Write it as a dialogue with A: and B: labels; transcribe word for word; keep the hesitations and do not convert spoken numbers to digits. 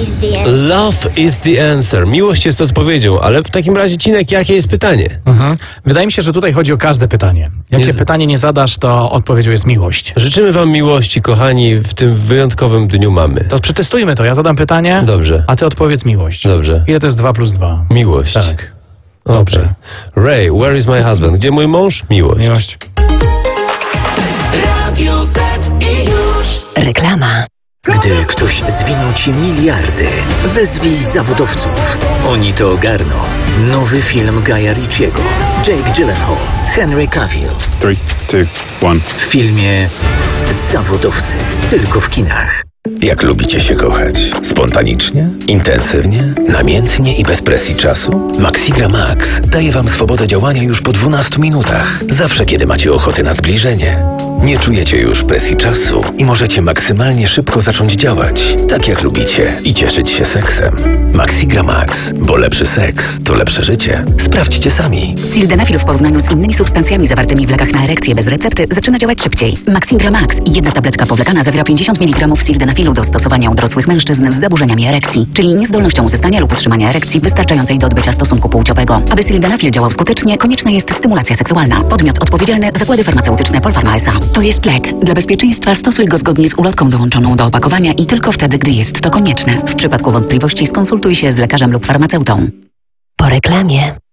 A: Love is the answer. Miłość jest odpowiedzią, ale w takim razie, Cinek, jakie jest pytanie?
B: Mhm. Wydaje mi się, że tutaj chodzi o każde pytanie. Jakie
A: Nie...
B: pytanie nie zadasz, to odpowiedzią jest miłość.
A: Życzymy wam miłości, kochani, w tym wyjątkowym dniu mamy.
B: To przetestujmy to. Ja zadam pytanie,
A: Dobrze.
B: a ty odpowiedz miłość.
A: Dobrze.
B: Ile to jest dwa plus dwa?
A: Miłość.
B: Tak.
A: Okay.
B: Dobrze.
A: Ray, where is my husband? Gdzie mój mąż? Miłość.
B: Miłość.
C: Radio Z i już.
D: Reklama.
E: Gdy ktoś zwinął ci miliardy, wezwij zawodowców. Oni to ogarną. Nowy film Guya Ritchiego. Jake Gyllenhaal, Henry Cavill.
F: three, two, one.
E: W filmie Zawodowcy. Tylko w kinach.
G: Jak lubicie się kochać? Spontanicznie? Intensywnie? Namiętnie i bez presji czasu? Maxigra Max daje wam swobodę działania już po dwunastu minutach. Zawsze, kiedy macie ochotę na zbliżenie. Nie czujecie już presji czasu i możecie maksymalnie szybko zacząć działać, tak jak lubicie, i cieszyć się seksem. Maxigra Max, bo lepszy seks to lepsze życie. Sprawdźcie sami.
D: Sildenafil w porównaniu z innymi substancjami zawartymi w lekach na erekcję bez recepty zaczyna działać szybciej. Maxigra Max, jedna tabletka powlekana, zawiera pięćdziesiąt miligramów sildenafilu do stosowania u dorosłych mężczyzn z zaburzeniami erekcji, czyli niezdolnością uzyskania lub utrzymania erekcji wystarczającej do odbycia stosunku płciowego. Aby sildenafil działał skutecznie, konieczna jest stymulacja seksualna. Podmiot odpowiedzialny: Zakłady Farmaceutyczne Polpharma S A. To jest lek. Dla bezpieczeństwa stosuj go zgodnie z ulotką dołączoną do opakowania i tylko wtedy, gdy jest to konieczne. W przypadku wątpliwości skonsultuj się z lekarzem lub farmaceutą. Po reklamie.